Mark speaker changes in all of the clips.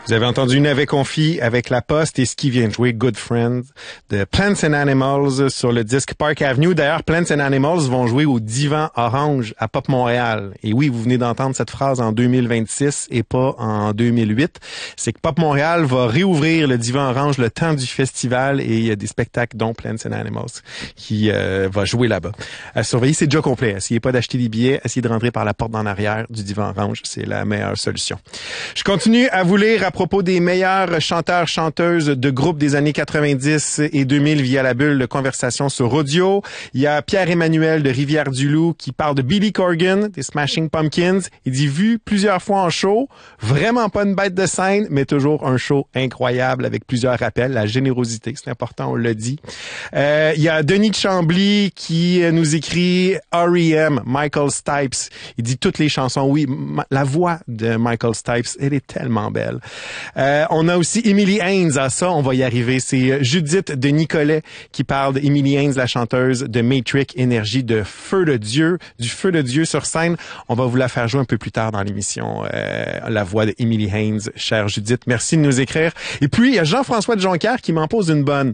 Speaker 1: Vous avez entendu Never Confie avec La Poste et ce qui vient de jouer Good Friends de Plants and Animals sur le disque Park Avenue. D'ailleurs, Plants and Animals vont jouer au Divan Orange à Pop Montréal. Et oui, vous venez d'entendre cette phrase en 2026 et pas en 2008. C'est que Pop Montréal va réouvrir le Divan Orange le temps du festival et il y a des spectacles dont Plants and Animals qui va jouer là-bas. À surveiller, c'est déjà complet. Essayez pas d'acheter des billets, essayez de rentrer par la porte d'en arrière du Divan Orange. C'est la meilleure solution. Je continue à vous lire à propos des meilleurs chanteurs-chanteuses de groupes des années 90 et 2000 via la bulle de conversation sur audio. Il y a Pierre-Emmanuel de Rivière-du-Loup qui parle de Billy Corgan, des Smashing Pumpkins. Il dit, vu plusieurs fois en show, vraiment pas une bête de scène, mais toujours un show incroyable avec plusieurs rappels. La générosité, c'est important, on l'a dit. Il y a Denis Chambly qui nous écrit R.E.M., Michael Stipes. Il dit toutes les chansons. Oui, la voix de Michael Stipes, elle est tellement belle. On a aussi Emily Haynes. Ah, ça, on va y arriver. C'est Judith de Nicolet qui parle d'Emily Haynes, la chanteuse de Matrix Énergie de Feu de Dieu, du Feu de Dieu sur scène. On va vous la faire jouer un peu plus tard dans l'émission. La voix de Emily Haynes, chère Judith. Merci de nous écrire. Et puis, il y a Jean-François de Jonquière qui m'en pose une bonne.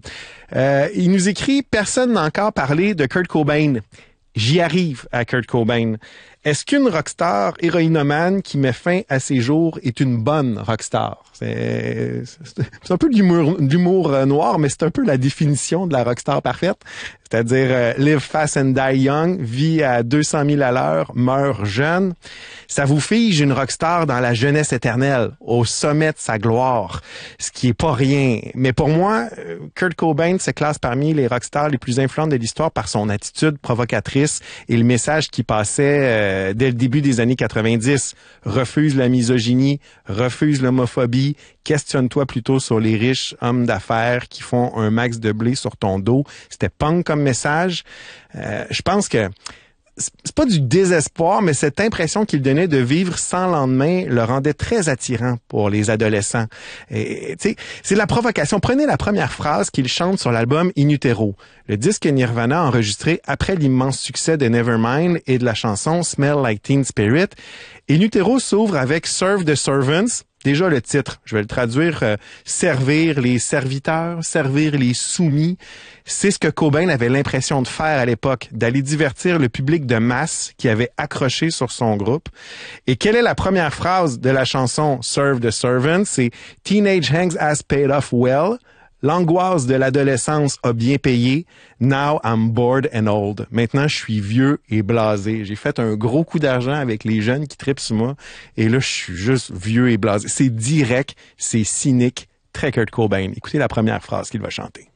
Speaker 1: Il nous écrit, personne n'a encore parlé de Kurt Cobain. J'y arrive à Kurt Cobain. Est-ce qu'une rockstar héroïnomane qui met fin à ses jours est une bonne rockstar? C'est un peu de l'humour noir, mais c'est un peu la définition de la rockstar parfaite. C'est-à-dire live fast and die young, vit à 200 000 à l'heure, meurt jeune. Ça vous fige une rockstar dans la jeunesse éternelle, au sommet de sa gloire, ce qui est pas rien. Mais pour moi, Kurt Cobain se classe parmi les rockstars les plus influentes de l'histoire par son attitude provocatrice et le message qui passait dès le début des années 90. Refuse la misogynie, refuse l'homophobie, questionne-toi plutôt sur les riches hommes d'affaires qui font un max de blé sur ton dos. C'était punk comme message. Je pense que c'est pas du désespoir, mais cette impression qu'il donnait de vivre sans lendemain le rendait très attirant pour les adolescents. Et tu sais, c'est la provocation. Prenez la première phrase qu'il chante sur l'album In Utero, le disque Nirvana enregistré après l'immense succès de Nevermind et de la chanson Smell Like Teen Spirit. In Utero s'ouvre avec Serve the Servants. Déjà le titre, je vais le traduire, servir les serviteurs, servir les soumis. C'est ce que Cobain avait l'impression de faire à l'époque, d'aller divertir le public de masse qui avait accroché sur son groupe. Et quelle est la première phrase de la chanson Serve the Servants? C'est « Teenage hangs has paid off well ». L'angoisse de l'adolescence a bien payé. Now I'm bored and old. Maintenant, je suis vieux et blasé. J'ai fait un gros coup d'argent avec les jeunes qui tripent sur moi. Et là, je suis juste vieux et blasé. C'est direct, c'est cynique, très Kurt Cobain. Écoutez la première phrase qu'il va chanter.